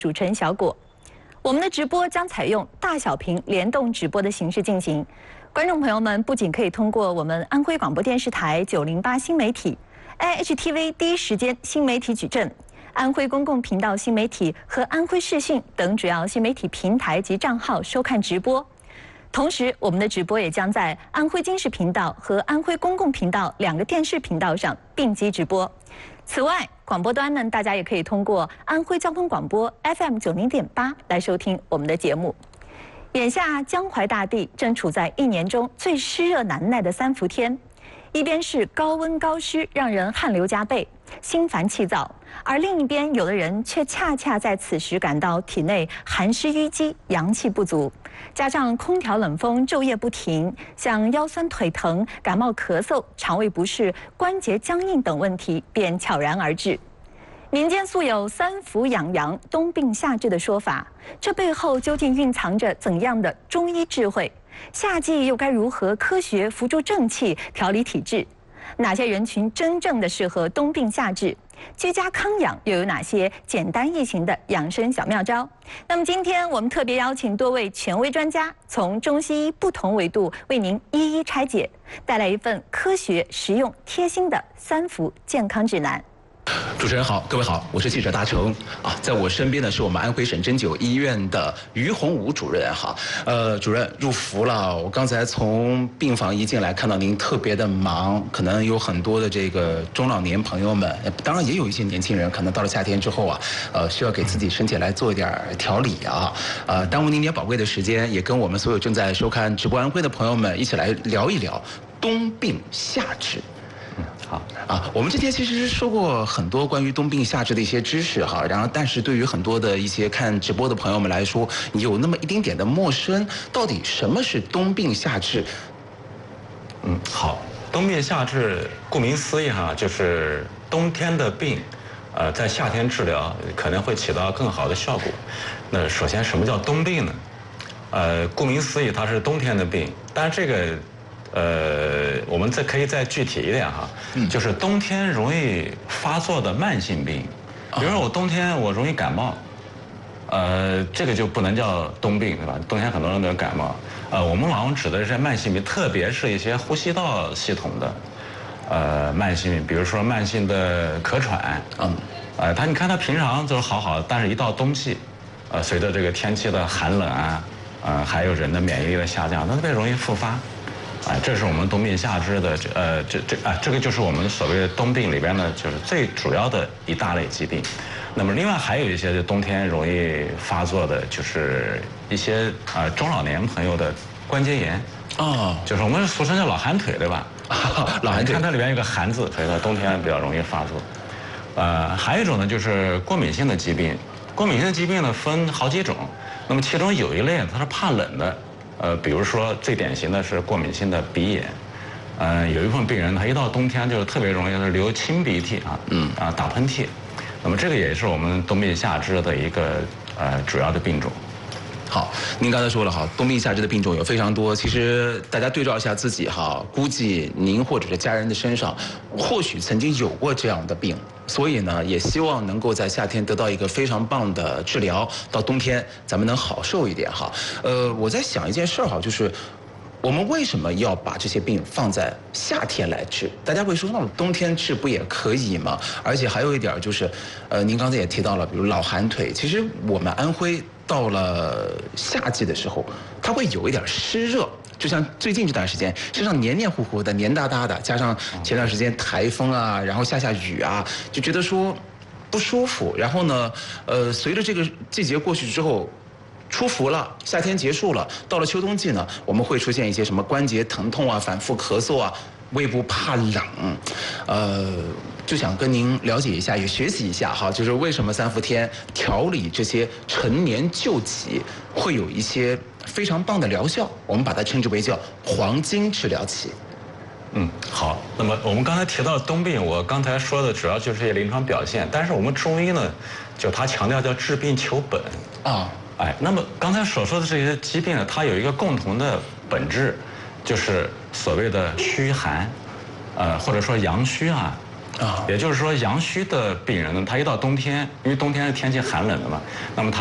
主持人小果。我们的直播将采用大小屏联动直播的形式进行。观众朋友们不仅可以通过我们安徽广播电视台908新媒体、IHTV 第一时间新媒体矩阵、安徽公共频道新媒体和安徽视讯等主要新媒体平台及账号收看直播。同时，我们的直播也将在安徽经视频道和安徽公共频道2个电视频道上并机直播。此外，广播端呢，大家也可以通过安徽交通广播 FM 90.8来收听我们的节目。眼下，江淮大地正处在1年中最湿热难耐的3伏天，一边是高温高湿，让人汗流浃背、心烦气躁；而另一边，有的人却恰恰在此时感到体内寒湿淤积、阳气不足，加上空调冷风昼夜不停，像腰酸腿疼、感冒咳嗽、肠胃不适、关节僵硬等问题便悄然而至。民间素有3伏养阳、冬病夏治的说法，这背后究竟蕴藏着怎样的中医智慧？夏季又该如何科学扶助正气、调理体质？哪些人群真正的适合冬病夏治？居家康养又有哪些简单易行的养生小妙招？那么今天我们特别邀请多位权威专家，从中西医不同维度为您一一拆解，带来一份科学、实用、贴心的3伏健康指南。 主持人好，各位好，我是记者大成啊，在我身边的是我们安徽省针灸医院的于洪武主任哈。主任入伏了，我刚才从病房一进来看到您特别的忙，可能有很多的这个中老年朋友们，当然也有一些年轻人，可能到了夏天之后啊，需要给自己身体来做一点调理啊，耽误您点宝贵的时间，也跟我们所有正在收看直播安徽的朋友们一起来聊一聊冬病夏治。好啊，我们之前其实说过很多关于冬病夏治的一些知识哈，然后但是对于很多的一些看直播的朋友们来说，有那么一丁点的陌生。到底什么是冬病夏治？ 好，冬病夏治顾名思义哈，就是冬天的病，在夏天治疗可能会起到更好的效果。那首先什么叫冬病呢？顾名思义，它是冬天的病，但是这个。我们可以再具体一点哈，就是冬天容易发作的慢性病，比如说我冬天我容易感冒，这个就不能叫冬病对吧？冬天很多人都有感冒，我们往往指的是慢性病，特别是一些呼吸道系统的慢性病，比如说慢性的咳喘，你看它平常就是好好的，但是一到冬季，随着这个天气的寒冷啊，还有人的免疫力的下降，它特别容易复发。这是我们冬病夏治的，这个就是我们所谓的冬病里边呢，就是最主要的一大类疾病。那么另外还有一些冬天容易发作的，就是一些中老年朋友的关节炎。就是我们俗称叫老寒腿，对吧？ 老寒腿， 看它里边有个寒字，所以说冬天比较容易发作。还有一种呢，就是过敏性的疾病。过敏性的疾病呢分好几种，那么其中有一类它是怕冷的。比如说最典型的是过敏性的鼻炎，有一部分病人他一到冬天就特别容易是流清鼻涕打喷嚏，那么这个也是我们冬病夏治的一个主要的病种。 好，您刚才说了哈，冬病夏治的病种有非常多，其实大家对照一下自己哈，估计您或者是家人的身上，或许曾经有过这样的病，所以呢，也希望能够在夏天得到一个非常棒的治疗，到冬天咱们能好受一点哈。我在想一件事哈，就是我们为什么要把这些病放在夏天来治？大家会说，那冬天治不也可以吗？而且还有一点就是，您刚才也提到了，比如老寒腿，其实我们安徽到了夏季的时候，它会有一点湿热，就像最近这段时间，身上黏黏糊糊的、黏哒哒的，加上前段时间台风啊，然后下雨啊，就觉得说不舒服。然后呢，随着这个季节过去之后，出伏了，夏天结束了，到了秋冬季呢，我们会出现一些什么关节疼痛啊、反复咳嗽啊、胃部怕冷，就想跟您了解一下，也学习一下哈，就是为什么3伏天调理这些陈年旧疾会有一些非常棒的疗效，我们把它称之为叫黄金治疗期。 好。那么我们刚才提到冬病，我刚才说的主要就是一些临床表现，但是我们中医呢，就它强调叫治病求本那么刚才所说的这些疾病呢，它有一个共同的本质，就是所谓的虚寒，或者说阳虚啊， 也就是说，阳虚的病人呢，他一到冬天，因为冬天是天气寒冷的嘛，那么他